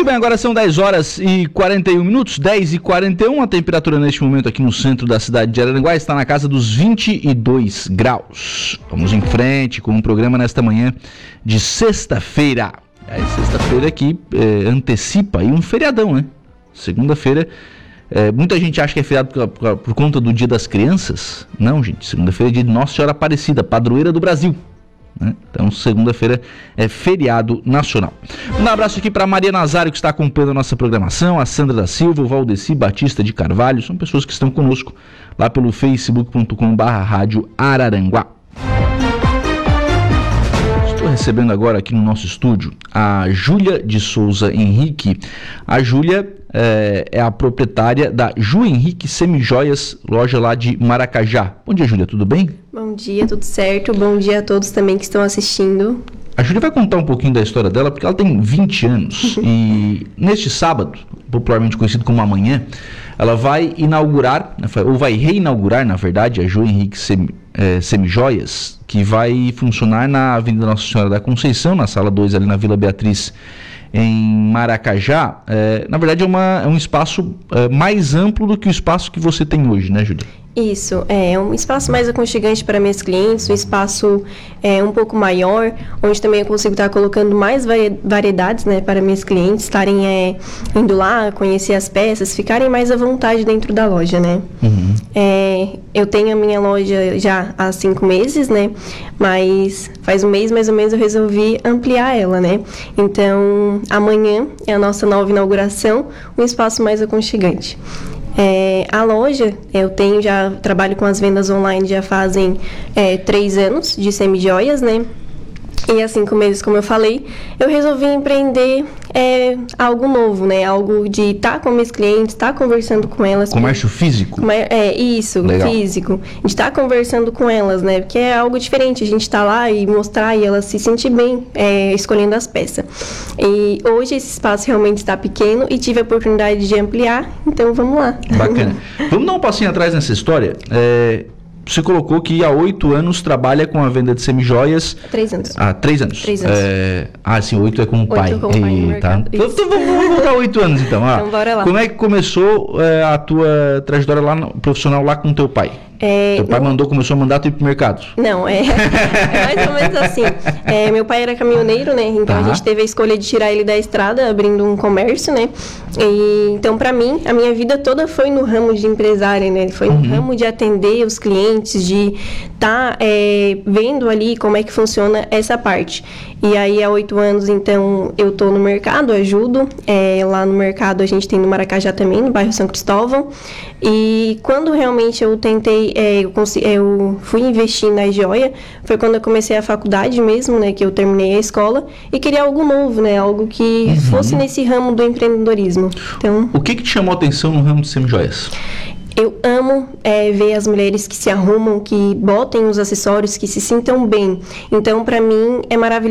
Muito bem, agora são 10 horas e 41 minutos, 10 e 41, a temperatura neste momento aqui no centro da cidade de Araranguá está na casa dos 22 graus. Vamos em frente com um programa nesta manhã de sexta-feira. Sexta-feira aqui antecipa aí um feriadão, né? Segunda-feira, muita gente acha que é feriado por conta do Dia das Crianças. Não, gente, segunda-feira é dia de Nossa Senhora Aparecida, padroeira do Brasil. Então, segunda-feira é feriado nacional. Um abraço aqui para Maria Nazário, que está acompanhando a nossa programação, a Sandra da Silva, o Valdeci Batista de Carvalho, são pessoas que estão conosco lá pelo facebook.com/rádio Araranguá. Estou recebendo agora aqui no nosso estúdio a Júlia de Souza Henrique. A Júlia é a proprietária da Ju Henrique Semijoias, loja lá de Maracajá. Bom dia, Júlia, tudo bem? Bom dia, tudo certo. Bom dia a todos também que estão assistindo. A Júlia vai contar um pouquinho da história dela, porque ela tem 20 anos e neste sábado, popularmente conhecido como amanhã, ela vai inaugurar, ou vai reinaugurar, na verdade, a Ju Henrique Semijoias, que vai funcionar na Avenida Nossa Senhora da Conceição, na sala 2, ali na Vila Beatriz, em Maracajá. Na verdade, é um espaço mais amplo do que o espaço que você tem hoje, né, Júlia? Isso, é um espaço mais aconchegante para minhas clientes, um espaço um pouco maior, onde também eu consigo estar colocando mais variedades, né, para minhas clientes estarem indo lá, conhecer as peças, ficarem mais à vontade dentro da loja, né? Uhum. Eu tenho a minha loja já há 5 meses, né, mas faz um mês mais ou menos eu resolvi ampliar ela, né? Então, amanhã é a nossa nova inauguração, um espaço mais aconchegante. A loja, já trabalho com as vendas online já fazem 3 anos de semijoias, né? E há 5 meses, como eu falei, eu resolvi empreender algo novo, né? Algo de estar com meus clientes, estar conversando com elas. Comércio físico? Isso, legal. Físico. De estar conversando com elas, né? Porque é algo diferente, a gente estar lá e mostrar e elas se sentir bem escolhendo as peças. E hoje esse espaço realmente está pequeno e tive a oportunidade de ampliar, então vamos lá. Bacana. Vamos dar um passinho atrás nessa história? Você colocou que há 8 anos trabalha com a venda de semijoias. 3 anos. 3 anos. 3 anos. Sim, 8 é com o pai. 8 com o pai no mercado. Então vamos voltar 8 anos então. Então bora lá. Como é que começou a tua trajetória profissional lá com o teu pai? Teu pai começou a mandar tu ir pro mercado? Não, é mais ou menos assim. Meu pai era caminhoneiro, né? Então a gente teve a escolha de tirar ele da estrada, abrindo um comércio, né? Então, pra mim, a minha vida toda foi no ramo de empresária, né? Foi no ramo de atender os clientes, de estar vendo ali como é que funciona essa parte. E aí, há 8 anos, então, eu tô no mercado, ajudo. Lá no mercado, a gente tem no Maracajá também, no bairro São Cristóvão. E quando realmente eu tentei, eu fui investir na joia, foi quando eu comecei a faculdade mesmo, né? Que eu terminei a escola e queria algo novo, né? Algo que fosse nesse ramo do empreendedorismo. Então, o que te chamou a atenção no ramo de semijoias? Eu amo ver as mulheres que se arrumam, que botem os acessórios, que se sintam bem. Então, para mim, é maravilhoso